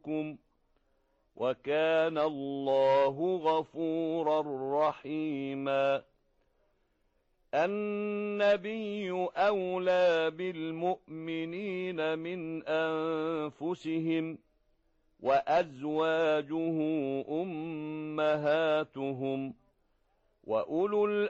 أموالكم وكان الله غفورا رحيما. النبي أولى بالمؤمنين من أنفسهم وأزواجه أمهاتهم وأولو